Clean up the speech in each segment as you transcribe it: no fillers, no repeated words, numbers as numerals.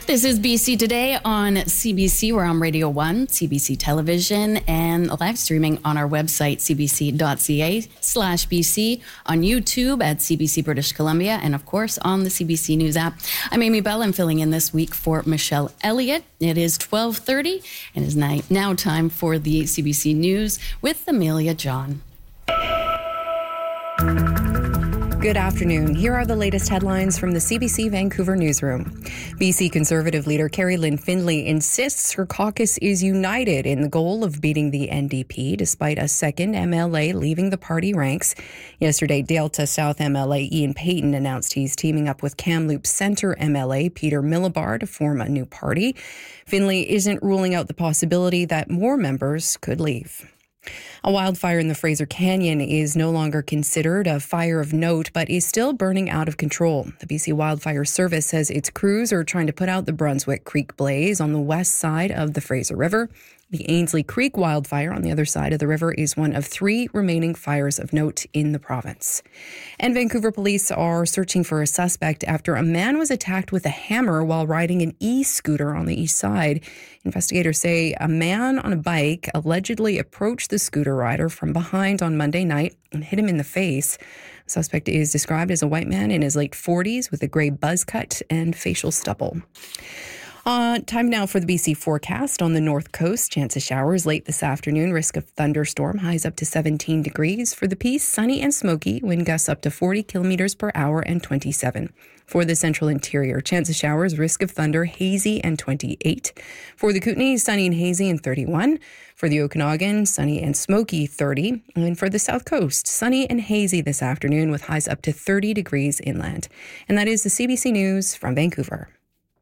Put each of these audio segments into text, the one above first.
This is BC Today on CBC. We're on Radio 1, CBC Television, and live streaming on our website, cbc.ca/BC, on YouTube at CBC British Columbia, and of course on the CBC News app. I'm Amy Bell. I'm filling in this week for Michelle Elliott. It is 12:30 and it is now time for the CBC News with Amelia John. Good afternoon. Here are the latest headlines from the CBC Vancouver newsroom. BC Conservative leader Carrie Lynn Findlay insists her caucus is united in the goal of beating the NDP, despite a second MLA leaving the party ranks. Yesterday, Delta South MLA Ian Payton announced he's teaming up with Kamloops Centre MLA Peter Millibar to form a new party. Findlay isn't ruling out the possibility that more members could leave. A wildfire in the Fraser Canyon is no longer considered a fire of note, but is still burning out of control. The BC Wildfire Service says its crews are trying to put out the Brunswick Creek blaze on the west side of the Fraser River. The Ainslie Creek wildfire on the other side of the river is one of 3 remaining fires of note in the province. And Vancouver police are searching for a suspect after a man was attacked with a hammer while riding an e-scooter on the east side. Investigators say a man on a bike allegedly approached the scooter rider from behind on Monday night and hit him in the face. The suspect is described as a white man in his late 40s with a grey buzz cut and facial stubble. Time now for the BC forecast. On the north coast, chance of showers late this afternoon, risk of thunderstorm, highs up to 17 degrees. For the Peace, sunny and smoky, wind gusts up to 40 kilometers per hour and 27. For the central interior, chance of showers, risk of thunder, hazy and 28. For the Kootenay, sunny and hazy and 31. For the Okanagan, sunny and smoky, 30. And for the south coast, sunny and hazy this afternoon with highs up to 30 degrees inland. And that is the CBC News from Vancouver.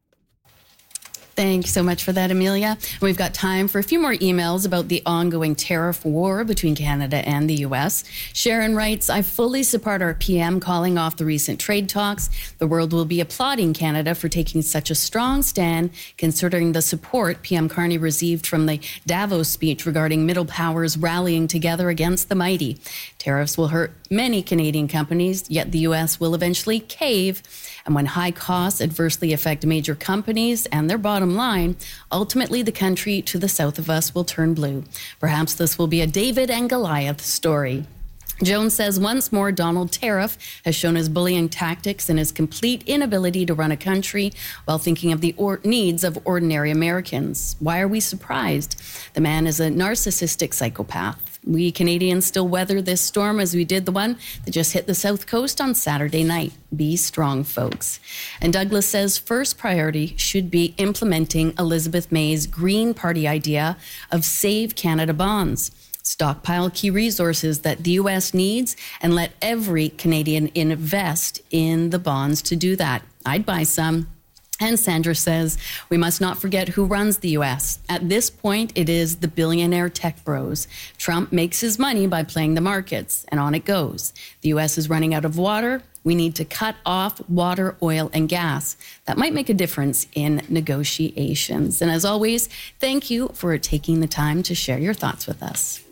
Thank you so much for that, Amelia. We've got time for a few more emails about the ongoing tariff war between Canada and the U.S. Sharon writes, I fully support our PM calling off the recent trade talks. The world will be applauding Canada for taking such a strong stand, considering the support PM Carney received from the Davos speech regarding middle powers rallying together against the mighty. Tariffs will hurt many Canadian companies, yet the U.S. will eventually cave. And when high costs adversely affect major companies and their bottom line, ultimately the country to the south of us will turn blue. Perhaps this will be a David and Goliath story. Jones says once more Donald Tariff has shown his bullying tactics and his complete inability to run a country while thinking of the needs of ordinary Americans. Why are we surprised? The man is a narcissistic psychopath. We Canadians still weather this storm as we did the one that just hit the south coast on Saturday night. Be strong, folks. And Douglas says first priority should be implementing Elizabeth May's Green Party idea of Save Canada bonds. Stockpile key resources that the U.S. needs and let every Canadian invest in the bonds to do that. I'd buy some. And Sandra says, we must not forget who runs the U.S. At this point, it is the billionaire tech bros. Trump makes his money by playing the markets, and on it goes. The U.S. is running out of water. We need to cut off water, oil, and gas. That might make a difference in negotiations. And as always, thank you for taking the time to share your thoughts with us.